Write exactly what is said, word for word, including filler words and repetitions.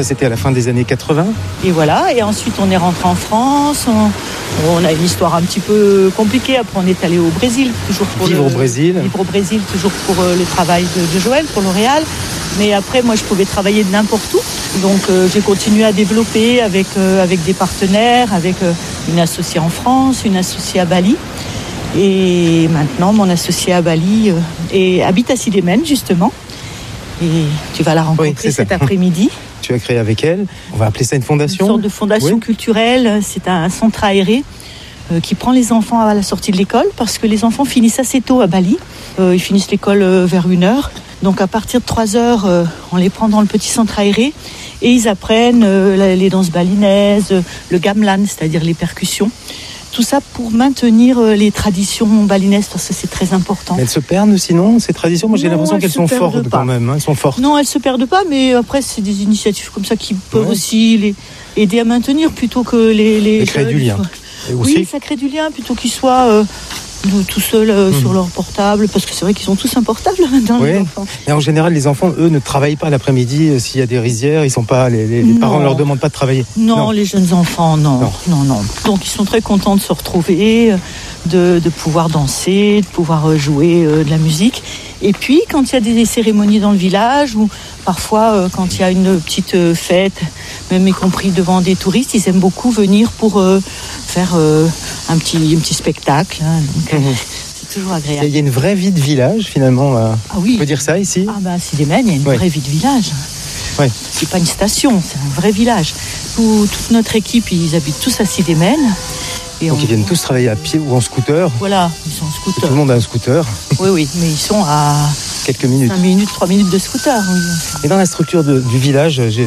ça c'était à la fin des années quatre-vingts. Et voilà, et ensuite on est rentré en France, on, on a une histoire un petit peu compliquée, après on est allé au Brésil, toujours pour Vivre le, au Brésil. Vivre au Brésil, toujours pour euh, le travail de, de Joël, pour L'Oréal. Mais après, moi, je pouvais travailler de n'importe où. Donc, euh, j'ai continué à développer avec, euh, avec des partenaires, avec euh, une associée en France, une associée à Bali. Et maintenant, mon associée à Bali euh, est, habite à Sidémen, justement. Et tu vas la rencontrer oui, cet après-midi. Tu as créé avec elle, on va appeler ça une fondation. Une sorte de fondation oui. culturelle. C'est un centre aéré euh, qui prend les enfants à la sortie de l'école, parce que les enfants finissent assez tôt à Bali. Euh, ils finissent l'école euh, vers une heure. Donc à partir de trois heures, euh, on les prend dans le petit centre aéré et ils apprennent euh, les danses balinaises, euh, le gamelan, c'est-à-dire les percussions. Tout ça pour maintenir euh, les traditions balinaises, parce que c'est très important. Mais elles se perdent sinon, ces traditions? Moi j'ai non, l'impression qu'elles sont fortes pas. quand même. Hein, elles sont fortes. Non, elles ne se perdent pas, mais après c'est des initiatives comme ça qui peuvent ouais. aussi les aider à maintenir plutôt que les... les ça crée du lien. Et aussi... Oui, ça crée du lien plutôt qu'ils soient... Euh, tout seuls euh, mmh. sur leur portable, parce que c'est vrai qu'ils sont tous un portable maintenant, oui. les enfants. Et en général, les enfants, eux, ne travaillent pas l'après-midi. Euh, s'il y a des rizières, ils sont pas, les, les, les parents ne leur demandent pas de travailler. Non, non. les jeunes enfants, non. non. Non, non. Donc, ils sont très contents de se retrouver, de, de pouvoir danser, de pouvoir jouer euh, de la musique. Et puis, quand il y a des cérémonies dans le village, ou parfois, euh, quand il y a une petite euh, fête, même y compris devant des touristes, ils aiment beaucoup venir pour euh, faire euh, un, petit, un petit spectacle. Hein, donc, mmh. c'est toujours agréable. Il y a une vraie vie de village, finalement. Là. Ah oui. On peut dire ça ici? Ah bah, à Sidémen, il y a une ouais. vraie vie de village. Ouais. C'est pas une station, c'est un vrai village. Tout, toute notre équipe, ils habitent tous à Sidémen. Et Donc on... ils viennent tous travailler à pied ou en scooter. Voilà, ils sont en scooter. Tout le monde a un scooter. Oui, oui, mais ils sont à quelques minutes. cinq minutes, trois minutes de scooter. Oui. Et dans la structure de, du village, j'ai